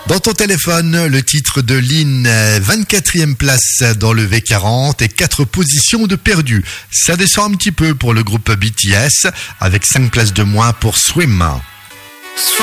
Dans ton téléphone, le titre de Lynn, 24e place dans le V40 et 4 positions de perdu. Ça descend un petit peu pour le groupe BTS avec 5 places de moins pour Swim.